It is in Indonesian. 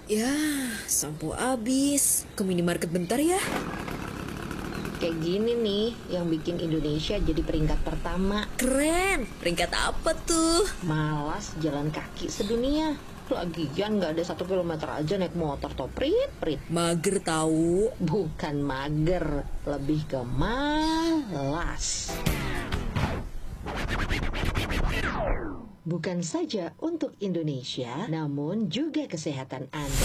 Ya, sampo habis. Ke minimarket bentar ya. Kayak gini nih yang bikin Indonesia jadi peringkat pertama. Keren. Peringkat apa tuh? Malas jalan kaki sedunia. Lagian nggak ada 1 kilometer aja naik motor toh prit. Mager tahu. Bukan mager, lebih ke malas. Bukan saja untuk Indonesia, namun juga kesehatan Anda.